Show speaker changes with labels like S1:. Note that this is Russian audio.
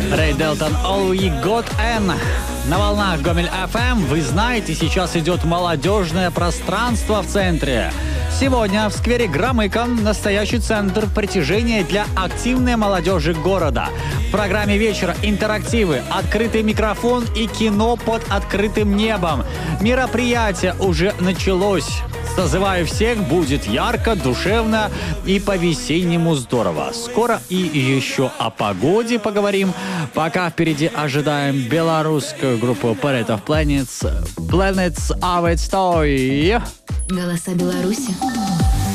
S1: Рэй Делтон, All We Got N. На волнах Гомель FM, вы знаете, сейчас идет молодежное пространство в центре. Сегодня в сквере Громыко настоящий центр притяжения для активной молодежи города. В программе вечера интерактивы, открытый микрофон и кино под открытым небом. Мероприятие уже началось. Созываю всех, будет ярко, душевно и по-весеннему здорово. Скоро и еще о погоде поговорим. Пока впереди ожидаем белорусскую группу Parade of Planets. Planets of Story.
S2: Голоса Беларуси.